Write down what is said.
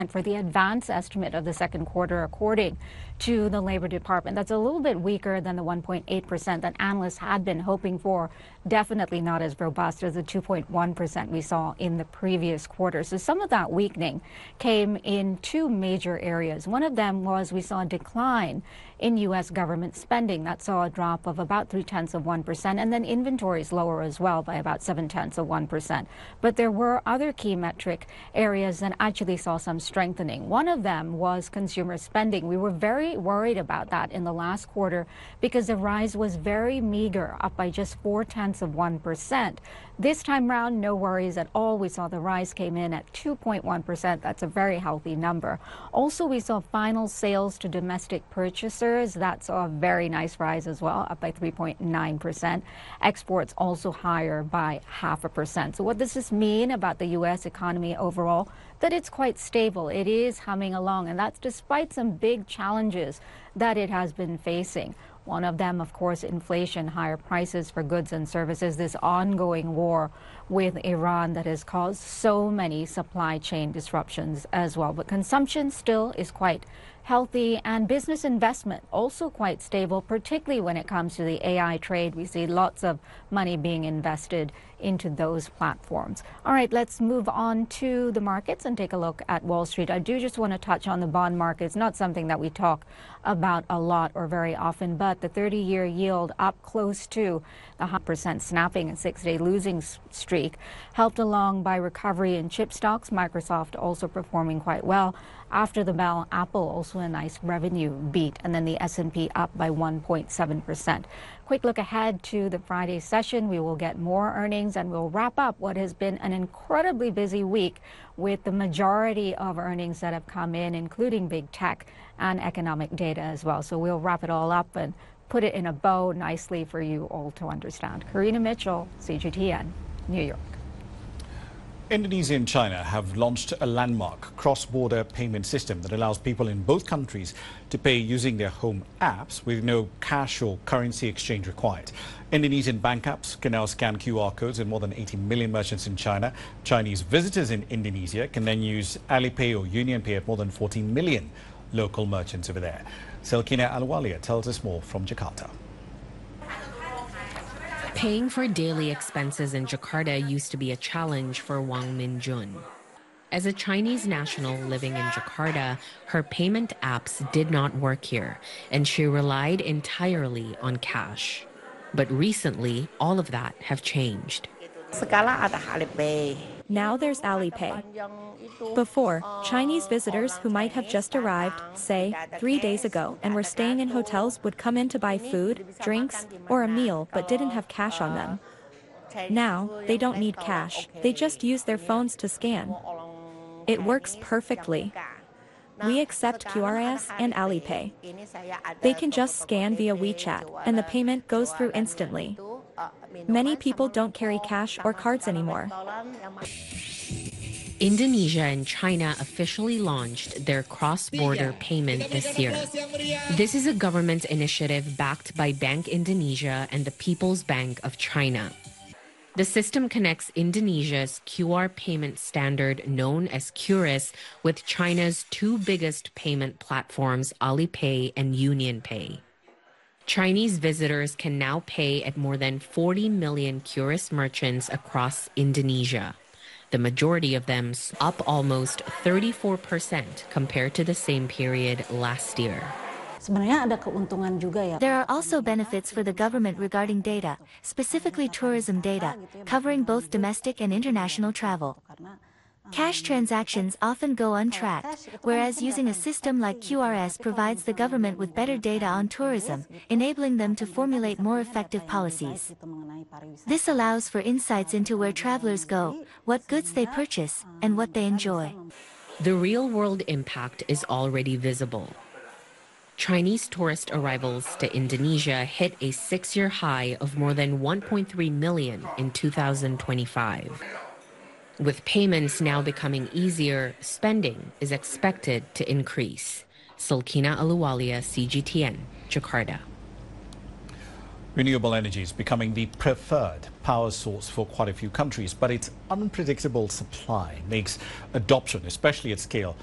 for the advance estimate of the second quarter, according to the Labor Department. That's a little bit weaker than the 1.8% that analysts had been hoping for. Definitely not as robust as the 2.1% we saw in the previous quarter. So some of that weakening came in two major areas. One of them was we saw a decline in U.S. government spending. That saw a drop of about 0.3%, and then inventories lower as well by about 0.7%. But there were other key metric areas that actually saw some strengthening. One of them was consumer spending. We were very worried about that in the last quarter because the rise was very meager, up by just 0.4%. This time round, no worries at all. We saw the rise came in at 2.1%. That's a very healthy number. Also, we saw final sales to domestic purchasers. That saw a very nice rise as well, up by 3.9%. Exports also higher by 0.5%. So what does this mean about the U.S. economy overall? That it's quite stable. It is humming along, and that's despite some big challenges that it has been facing. One of them, of course, inflation, higher prices for goods and services, this ongoing war with Iran that has caused so many supply chain disruptions as well. But consumption still is quite healthy, and business investment also quite stable, particularly when it comes to the AI trade. We see lots of money being invested into those platforms. All right, let's move on to the markets and take a look at Wall Street. I do just want to touch on the bond market. It's not something that we talk about a lot or very often, but the 30-year yield up close to the 100%, snapping a 6-day losing streak, helped along by recovery in chip stocks. Microsoft also performing quite well. After the bell, Apple also a nice revenue beat, and then the S&P up by 1.7%. Quick look ahead to the Friday session. We will get more earnings, and we'll wrap up what has been an incredibly busy week with the majority of earnings that have come in, including big tech and economic data as well. So we'll wrap it all up and put it in a bow nicely for you all to understand. Karina Mitchell, CGTN, New York. Indonesia and China have launched a landmark cross-border payment system that allows people in both countries to pay using their home apps with no cash or currency exchange required. Indonesian bank apps can now scan QR codes in more than 80 million merchants in China. Chinese visitors in Indonesia can then use Alipay or UnionPay at more than 14 million local merchants over there. Selkina Ahluwalia tells us more from Jakarta. Paying for daily expenses in Jakarta used to be a challenge for Wang Minjun. As a Chinese national living in Jakarta, her payment apps did not work here, and she relied entirely on cash. But recently, all of that have changed. Now there's Alipay. Before, Chinese visitors who might have just arrived, say, 3 days ago and were staying in hotels would come in to buy food, drinks, or a meal but didn't have cash on them. Now, they don't need cash. They just use their phones to scan. It works perfectly. We accept QRS and Alipay. They can just scan via WeChat, and the payment goes through instantly. Many people don't carry cash or cards anymore. Indonesia and China officially launched their cross-border payment this year. This is a government initiative backed by Bank Indonesia and the People's Bank of China. The system connects Indonesia's QR payment standard known as QRIS with China's two biggest payment platforms, Alipay and UnionPay. Chinese visitors can now pay at more than 40 million QRIS merchants across Indonesia. The majority of them up almost 34% compared to the same period last year. There are also benefits for the government regarding data, specifically tourism data, covering both domestic and international travel. Cash transactions often go untracked, whereas using a system like QRS provides the government with better data on tourism, enabling them to formulate more effective policies. This allows for insights into where travelers go, what goods they purchase, and what they enjoy. The real-world impact is already visible. Chinese tourist arrivals to Indonesia hit a 6-year high of more than 1.3 million in 2025. With payments now becoming easier, spending is expected to increase. Selkina Ahluwalia, CGTN, Jakarta. Renewable energy is becoming the preferred power source for quite a few countries, but its unpredictable supply makes adoption, especially at scale,